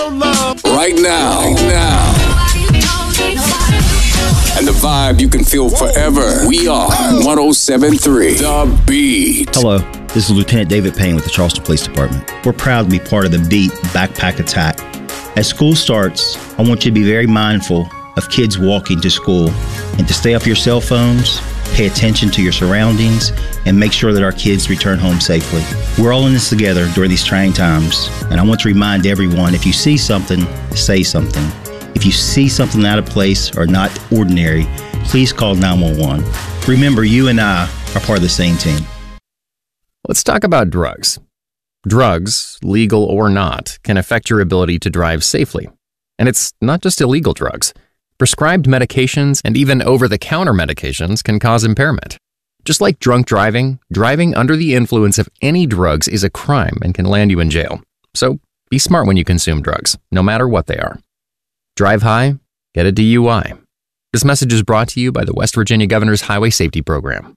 Right now. And the vibe you can feel forever. We are 107.3 The Beat. Hello, this is Lieutenant David Payne with the Charleston Police Department. We're proud to be part of the Beat Backpack Attack. As school starts, I want you to be very mindful of kids walking to school and to stay off your cell phones, pay attention to your surroundings, and make sure that our kids return home safely. We're all in this together during these trying times, and I want to remind everyone, if you see something, say something. If you see something out of place or not ordinary, please call 911. Remember, you and I are part of the same team. Let's talk about drugs. Drugs, legal or not, can affect your ability to drive safely. And it's not just illegal drugs. Prescribed medications and even over-the-counter medications can cause impairment. Just like drunk driving, driving under the influence of any drugs is a crime and can land you in jail. So be smart when you consume drugs, no matter what they are. Drive high, get a DUI. This message is brought to you by the West Virginia Governor's Highway Safety Program.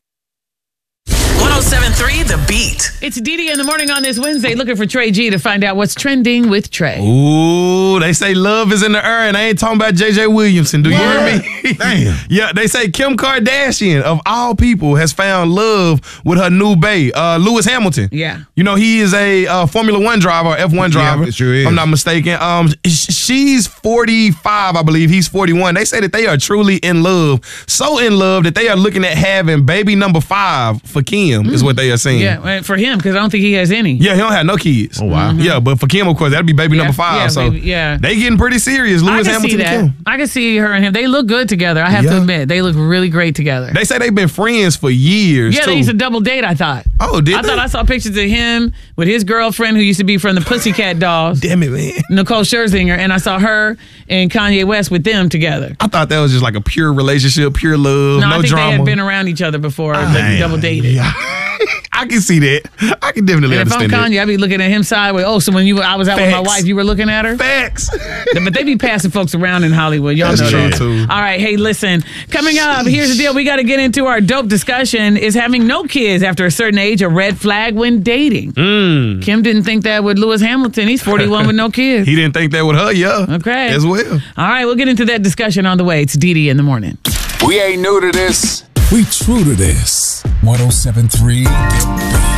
107.3 The Beat. It's Didi in the morning on this Wednesday, looking for Trey G to find out what's trending with Trey. Ooh, they say love is in the air, and I ain't talking about J.J. Williamson. Do you hear me? Damn. Yeah, they say Kim Kardashian, of all people, has found love with her new bae, Lewis Hamilton. Yeah. You know, he is a Formula One driver, F1 driver. Yeah, it sure is. If I'm not mistaken. She's 45, I believe. He's 41. They say that they are truly in love. So in love that they are looking at having baby number 5 for Kim, is what they are saying. Yeah, for him, because I don't think he has any. Yeah, he don't have no kids. Oh, wow. Yeah, but for Kim, of course, that'd be baby number 5. Yeah, so baby, yeah. they getting pretty serious. I Lewis can see Hamilton that. and Kim. I can see her and him. They look good together. I have to admit, they look really great together. They say they've been friends for years, Yeah, too. they used to double date, I thought. Oh, did I they? thought I saw pictures of him with his girlfriend who used to be from the Pussycat Dolls, Damn it, man. Nicole Scherzinger, and I saw her and Kanye West with them together. I thought that was just like a pure relationship, pure love, No, no I think drama. they had been around each other before. They double dated. Yeah. I can see that. I can definitely And if I'm understand Kanye, I'd be looking at him sideways. Oh, so when I was out with my Facts. wife, you were looking at her? Facts. But they be passing folks around in Hollywood. Y'all That's know true, that. too. All right, hey, listen. Coming up, here's the deal. We got to get into our dope discussion. Is having no kids after a certain age a red flag when dating? Kim didn't think that with Lewis Hamilton. He's 41 with no kids. He didn't think that with her, yeah. Okay. As well. All right, we'll get into that discussion on the way. It's Didi in the morning. We ain't new to this. We true to this. 107.3